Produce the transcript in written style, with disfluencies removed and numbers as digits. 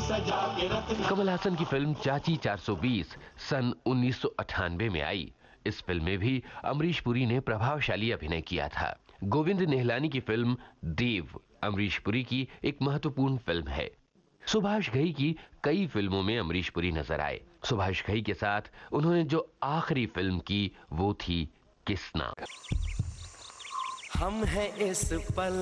कमल हासन की फिल्म चाची 420 सन 1998 में आई। इस फिल्म में भी अमरीश पुरी ने प्रभावशाली अभिनय किया था। गोविंद निहलानी की फिल्म देव अमरीश पुरी की एक महत्वपूर्ण फिल्म है। सुभाष घई की कई फिल्मों में अमरीश पुरी नजर आए। सुभाष घई के साथ उन्होंने जो आखिरी फिल्म की वो थी किसना। हम हैं इस पल